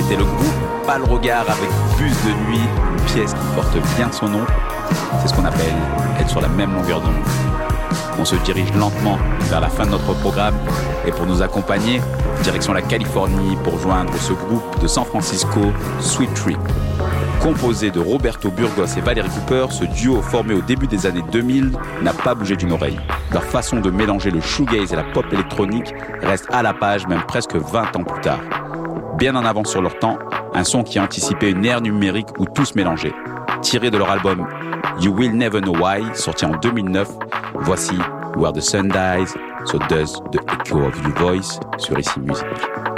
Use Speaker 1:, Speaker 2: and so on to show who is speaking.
Speaker 1: C'était le groupe Pas le regard avec Bus de nuit, une pièce qui porte bien son nom. C'est ce qu'on appelle être sur la même longueur d'onde. On se dirige lentement vers la fin de notre programme et pour nous accompagner, direction la Californie pour joindre ce groupe de San Francisco, Sweet Trip. Composé de Roberto Burgos et Valerie Cooper, ce duo formé au début des années 2000 n'a pas bougé d'une oreille. Leur façon de mélanger le shoegaze et la pop électronique reste à la page même presque 20 ans plus tard. Bien en avance sur leur temps, un son qui a anticipé une ère numérique où tout se mélangeait. Tiré de leur album You Will Never Know Why, sorti en 2009, voici Where the Sun Dies, So Does the Echo of Your Voice sur ICI Music.